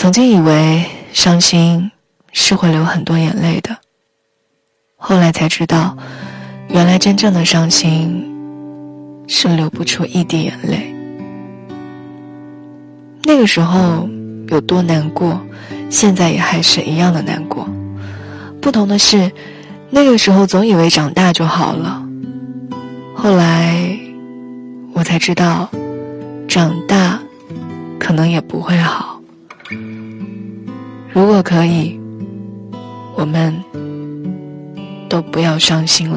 曾经以为伤心是会流很多眼泪的，后来才知道，原来真正的伤心是流不出一滴眼泪。那个时候有多难过，现在也还是一样的难过。不同的是，那个时候总以为长大就好了，后来我才知道，长大可能也不会好。如果可以，我们都不要伤心了。